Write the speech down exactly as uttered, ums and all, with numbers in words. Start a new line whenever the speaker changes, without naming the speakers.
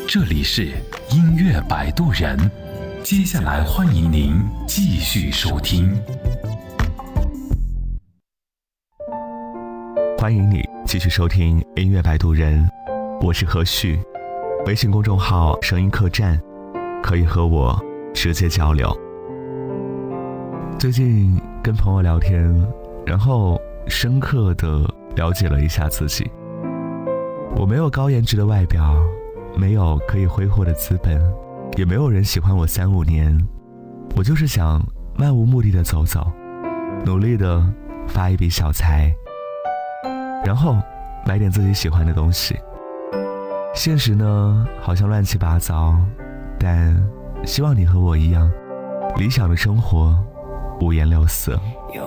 这里是音乐摆渡人，接下来欢迎您继续收听。
欢迎你继续收听音乐摆渡人，我是何旭，微信公众号声音客栈，可以和我直接交流。最近跟朋友聊天，然后深刻地了解了一下自己。我没有高颜值的外表，没有可以挥霍的资本，也没有人喜欢我三五年。我就是想漫无目的的走走，努力的发一笔小财，然后买点自己喜欢的东西。现实呢，好像乱七八糟，但希望你和我一样，理想的生活五颜六色。
有